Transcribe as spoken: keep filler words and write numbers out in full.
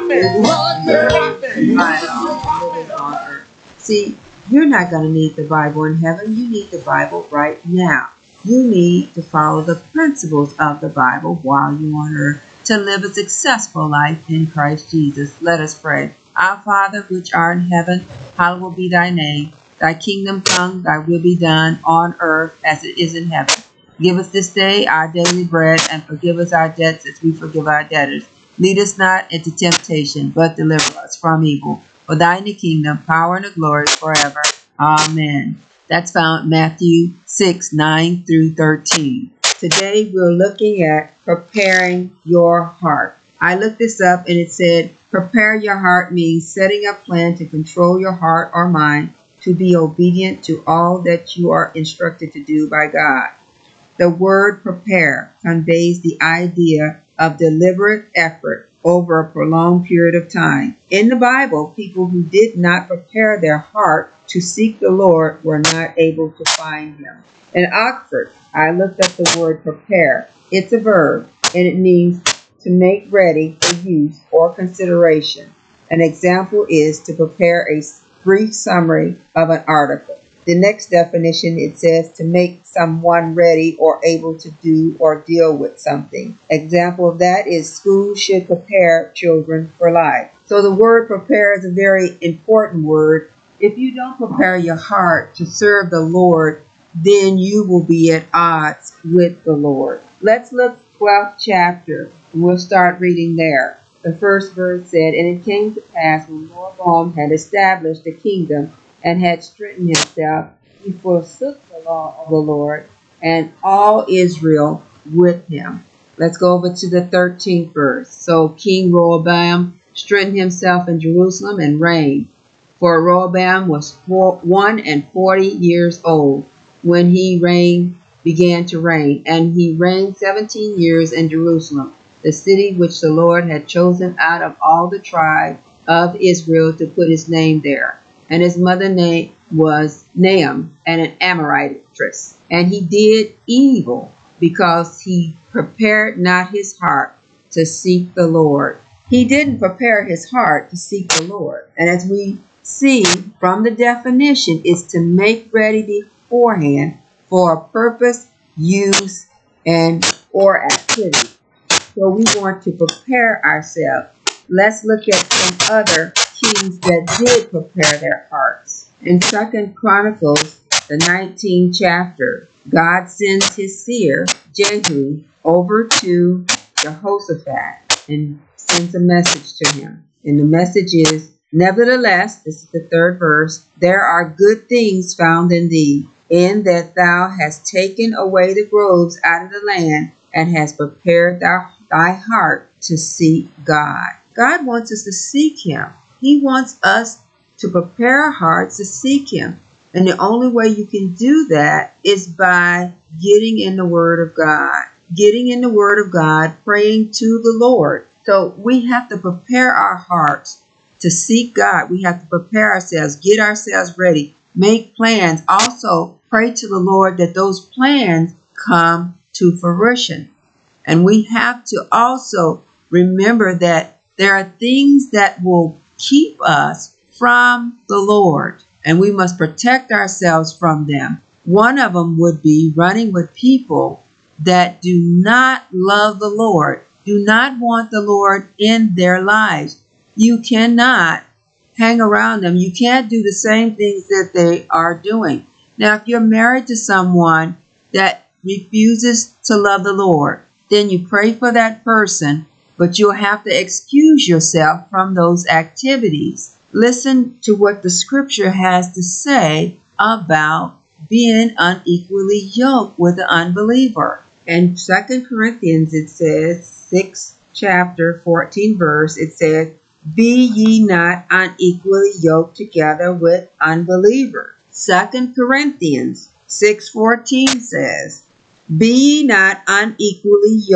living right on, living on earth. See, you're not going to need the Bible in heaven. You need the Bible right now. You need to follow the principles of the Bible while you're on earth to live a successful life in Christ Jesus. Let us pray. Our Father, which art in heaven, hallowed be thy name. Thy kingdom come, thy will be done on earth as it is in heaven. Give us this day our daily bread, and forgive us our debts as we forgive our debtors. Lead us not into temptation, but deliver us from evil. For thine the kingdom, power, and the glory forever. Amen. That's found in Matthew six, nine through thirteen. Today we're looking at preparing your heart. I looked this up and it said, prepare your heart means setting a plan to control your heart or mind to be obedient to all that you are instructed to do by God. The word prepare conveys the idea of deliberate effort over a prolonged period of time. In the Bible, people who did not prepare their heart to seek the Lord were not able to find him. In Oxford, I looked up the word prepare. It's a verb, and it means to make ready for use or consideration. An example is to prepare a brief summary of an article. The next definition, it says to make someone ready or able to do or deal with something. Example of that is schools should prepare children for life. So the word prepare is a very important word. If you don't prepare your heart to serve the Lord, then you will be at odds with the Lord. Let's look twelfth chapter, and we'll start reading there. The first verse said, and it came to pass when Rehoboam had established the kingdom and had strengthened himself, he forsook the law of the Lord and all Israel with him. Let's go over to the thirteenth verse. So King Rehoboam strengthened himself in Jerusalem and reigned. For Rehoboam was four, one and forty years old when he reigned, began to reign, and he reigned seventeen years in Jerusalem, the city which the Lord had chosen out of all the tribe of Israel to put his name there. And his mother's name was Naam, and an Amoritress. And he did evil because he prepared not his heart to seek the Lord. He didn't prepare his heart to seek the Lord. And as we see from the definition, is to make ready beforehand for a purpose, use, and or activity. So we want to prepare ourselves. Let's look at some other kings that did prepare their hearts. In Second Chronicles, the nineteenth chapter, God sends his seer, Jehu, over to Jehoshaphat and sends a message to him. And the message is, nevertheless, this is the third verse, there are good things found in thee, in that thou hast taken away the groves out of the land, and hast prepared thy, thy heart to seek God. God wants us to seek him. He wants us to prepare our hearts to seek him. And the only way you can do that is by getting in the Word of God. Getting in the Word of God, praying to the Lord. So we have to prepare our hearts to seek God. We have to prepare ourselves, get ourselves ready, make plans. Also, pray to the Lord that those plans come to fruition. And we have to also remember that there are things that will keep us from the Lord, and we must protect ourselves from them. One of them would be running with people that do not love the Lord, do not want the Lord in their lives. You cannot hang around them. You can't do the same things that they are doing. Now, if you're married to someone that refuses to love the Lord, then you pray for that person, but you'll have to excuse yourself from those activities. Listen to what the scripture has to say about being unequally yoked with an unbeliever. In Second Corinthians, it says, sixth chapter, fourteenth verse, it says, be ye not unequally yoked together with unbelievers. Second Corinthians six fourteen says, be ye not unequally yoked